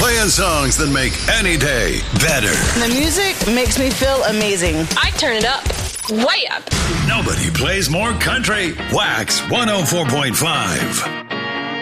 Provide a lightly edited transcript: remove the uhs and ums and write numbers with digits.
Playing songs that make any day better. The music makes me feel amazing. I turn it up. Way up. Nobody plays more country. Wax 104.5.